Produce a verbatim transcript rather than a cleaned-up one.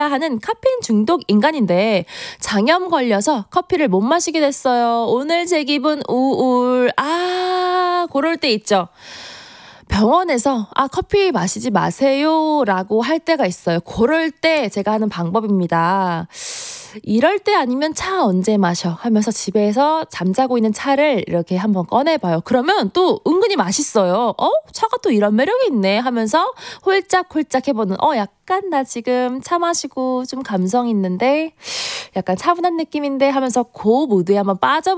하는 카페인 중독 인간인데 장염 걸려서 커피를 못 마시게 됐어요. 오늘 제 기분 우울. 아, 그럴 때 있죠. 병원에서 아 커피 마시지 마세요라고 할 때가 있어요. 그럴 때 제가 하는 방법입니다. 이럴 때 아니면 차 언제 마셔 하면서 집에서 잠자고 있는 차를 이렇게 한번 꺼내봐요. 그러면 또 은근히 맛있어요. 어? 차가 또 이런 매력이 있네 하면서 홀짝홀짝 해보는 어 약간 나 지금 차 마시고 좀 감성 있는데 약간 차분한 느낌인데 하면서 그 모드에 한번 빠져